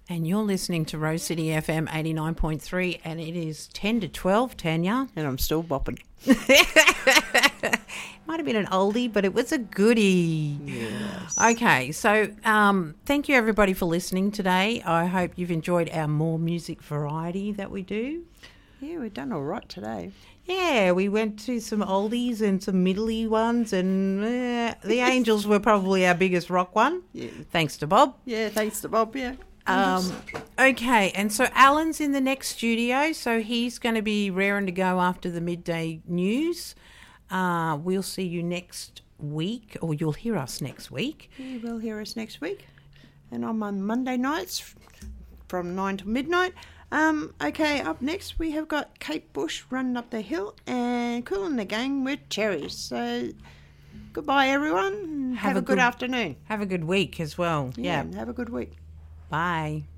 And you're listening to Rose City FM 89.3, and it is 10 to 12, Tanya. And I'm still bopping. Might have been an oldie, but it was a goodie. Yes. Okay, so thank you everybody for listening today. I hope you've enjoyed our more music variety that we do. Yeah, we've done all right today. Yeah, we went to some oldies and some middly ones, and the Angels were probably our biggest rock one. Yeah. Thanks to Bob. Yeah, thanks to Bob, yeah. Okay, and so Alan's in the next studio, so he's going to be raring to go after the midday news. We'll see you next week, or you'll hear us next week. You will hear us next week. And I'm on Monday nights from 9 to midnight. Okay, up next we have got Kate Bush running up the hill and Cooling the Gang with Cherries. So goodbye everyone. Have a good afternoon. Have a good week as well. Yeah, have a good week. Bye.